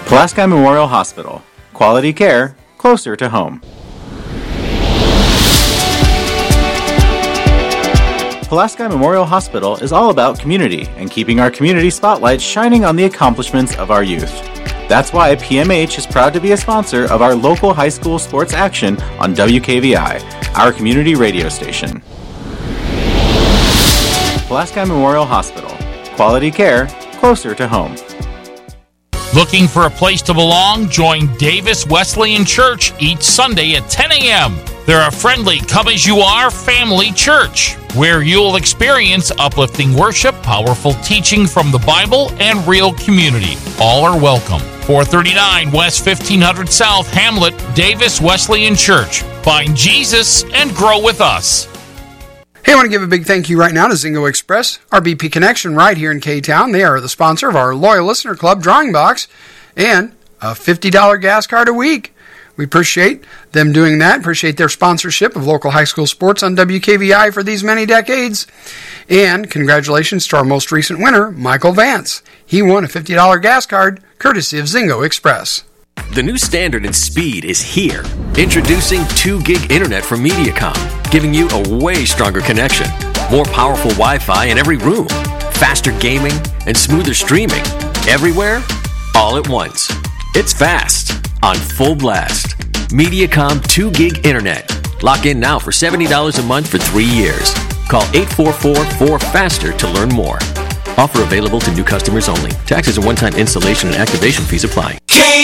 Pulaski Memorial Hospital. Quality care closer to home. Pulaski Memorial Hospital is all about community and keeping our community spotlight shining on the accomplishments of our youth. That's why PMH is proud to be a sponsor of our local high school sports action on WKVI, our community radio station. Pulaski Memorial Hospital. Quality care closer to home. Looking for a place to belong? Join Davis Wesleyan Church each Sunday at 10 a.m. They're a friendly, come-as-you-are family church where you'll experience uplifting worship, powerful teaching from the Bible, and real community. All are welcome. 439 West 1500 South, Hamlet, Davis Wesleyan Church. Find Jesus and grow with us. Hey, I want to give a big thank you right now to Zingo Express, our BP connection right here in K-Town. They are the sponsor of our Loyal Listener Club drawing box and a $50 gas card a week. We appreciate them doing that, appreciate their sponsorship of local high school sports on WKVI for these many decades. And congratulations to our most recent winner, Michael Vance. He won a $50 gas card courtesy of Zingo Express. The new standard in speed is here. Introducing 2 gig internet from Mediacom, giving you a way stronger connection, more powerful Wi-Fi in every room, faster gaming, and smoother streaming. Everywhere, all at once. It's fast, on full blast. Mediacom 2 gig internet. Lock in now for $70 a month for 3 years. Call 844-4FASTER to learn more. Offer available to new customers only. Taxes and one-time installation and activation fees apply.